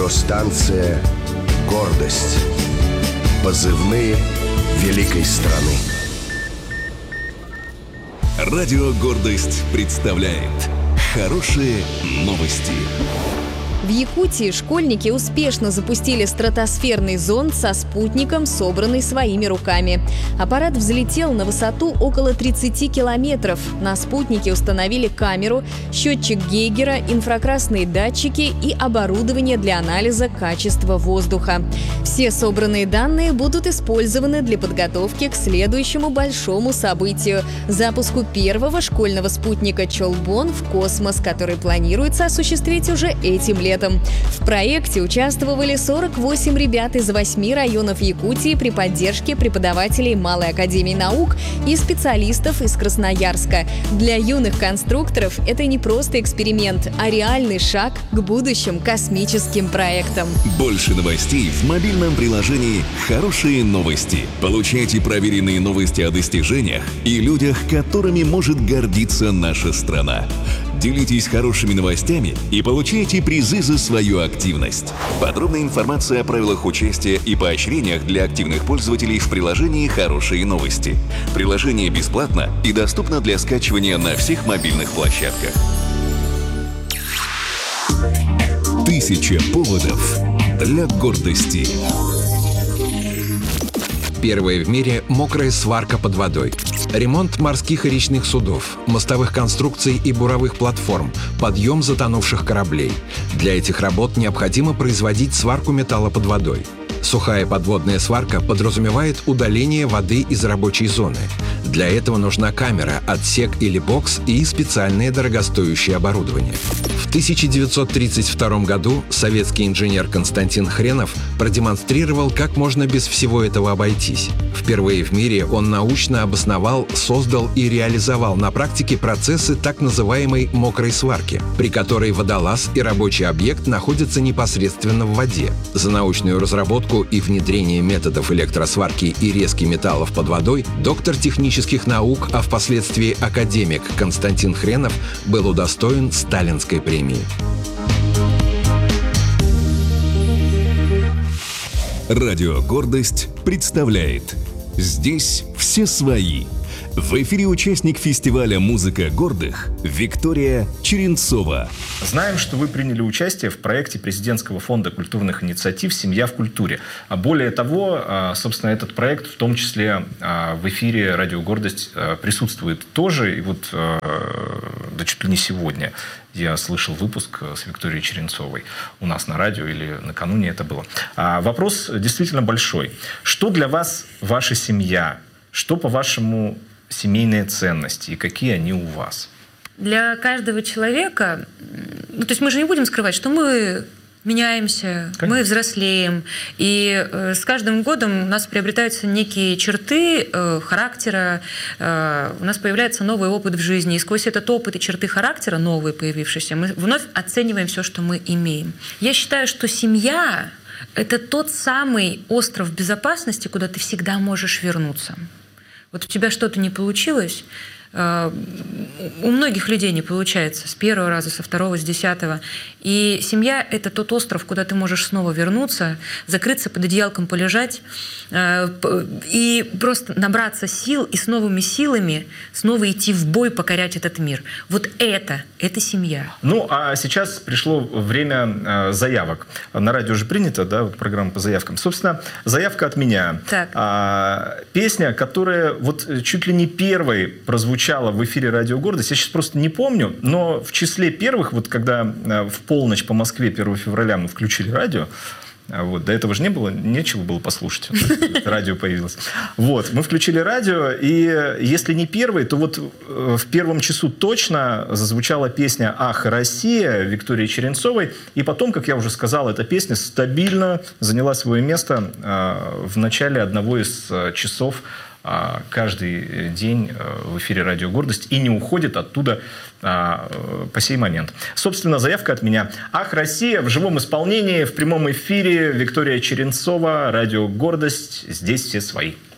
Радиостанция «Гордость». Позывные великой страны. Радио «Гордость» представляет хорошие новости. В Якутии школьники успешно запустили стратосферный зонд со спутником, собранный своими руками. Аппарат взлетел на высоту около 30 километров. На спутнике установили камеру, счетчик Гейгера, инфракрасные датчики и оборудование для анализа качества воздуха. Все собранные данные будут использованы для подготовки к следующему большому событию – запуску первого школьного спутника «Чолбон» в космос, который планируется осуществить уже этим летом. В проекте участвовали 48 ребят из 8 районов Якутии при поддержке преподавателей Малой академии наук и специалистов из Красноярска. Для юных конструкторов это не просто эксперимент, а реальный шаг к будущим космическим проектам. Больше новостей в мобильном приложении «Хорошие новости». Получайте проверенные новости о достижениях и людях, которыми может гордиться наша страна. Делитесь хорошими новостями и получайте призы за свою активность. Подробная информация о правилах участия и поощрениях для активных пользователей в приложении «Хорошие новости». Приложение бесплатно и доступно для скачивания на всех мобильных площадках. 1000 поводов для гордости. Первая в мире мокрая сварка под водой. Ремонт морских и речных судов, мостовых конструкций и буровых платформ, подъем затонувших кораблей. Для этих работ необходимо производить сварку металла под водой. Сухая подводная сварка подразумевает удаление воды из рабочей зоны. Для этого нужна камера, отсек или бокс и специальное дорогостоящее оборудование. В 1932 году советский инженер Константин Хренов продемонстрировал, как можно без всего этого обойтись. Впервые в мире он научно обосновал, создал и реализовал на практике процессы так называемой мокрой сварки, при которой водолаз и рабочий объект находятся непосредственно в воде. За научную разработку и внедрение методов электросварки и резки металлов под водой доктор технических наук, а впоследствии академик Константин Хренов был удостоен Сталинской премии. Радио «Гордость» представляет «Здесь все свои». В эфире участник фестиваля «Музыка гордых» Виктория Черенцова. Знаем, что вы приняли участие в проекте президентского фонда культурных инициатив «Семья в культуре». А более того, собственно, этот проект в том числе в эфире «Радио Гордость» присутствует тоже. И вот да чуть ли не сегодня я слышал выпуск с Викторией Черенцовой у нас на радио, или накануне это было. Вопрос действительно большой. Что для вас ваша семья? Что, по-вашему, семейные ценности и какие они у вас? Для каждого человека, то есть мы же не будем скрывать, что мы меняемся, конечно, мы взрослеем, и с каждым годом у нас приобретаются некие черты характера, у нас появляется новый опыт в жизни, и сквозь этот опыт и черты характера, новые появившиеся, мы вновь оцениваем все, что мы имеем. Я считаю, что семья – это тот самый остров безопасности, куда ты всегда можешь вернуться. Вот у тебя что-то не получилось, у многих людей не получается с первого раза, со второго, с 10-го. И семья – это тот остров, куда ты можешь снова вернуться, закрыться под одеялком, полежать и просто набраться сил и с новыми силами снова идти в бой, покорять этот мир. Вот это семья. Ну, а сейчас пришло время заявок. На радио же принято, да, вот программа по заявкам. Собственно, заявка от меня. Песня, которая вот чуть ли не первой прозвучала в эфире «Радио Гордость». Я сейчас просто не помню, но в числе первых, вот когда в полночь по Москве 1 февраля мы включили радио, вот, до этого же не было, нечего было послушать. Радио появилось. Вот, мы включили радио, и если не первый, то вот в первом часу точно зазвучала песня «Ах, Россия» Виктории Черенцовой. И потом, как я уже сказал, эта песня стабильно заняла свое место в начале одного из часов каждый день в эфире «Радио Гордость» и не уходит оттуда по сей момент. Собственно, заявка от меня. «Ах, Россия» в живом исполнении, в прямом эфире. Виктория Черенцова, «Радио Гордость». Здесь все свои.